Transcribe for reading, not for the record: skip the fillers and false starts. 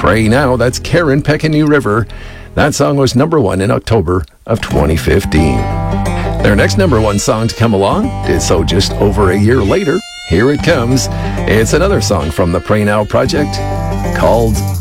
Pray Now. That's Karen Peck and New River. That song was number 1 in October of 2015. Their next number 1 song to come along did so just over a year later. Here it comes. It's another song from the Pray Now project called